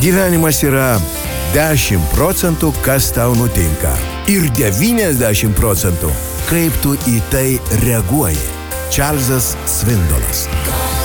Gyvenimas yra 10 procentų, kas tau nutinka. Ir 90 procentų, kaip tu į tai reaguoji. Čarlzas Svindolas.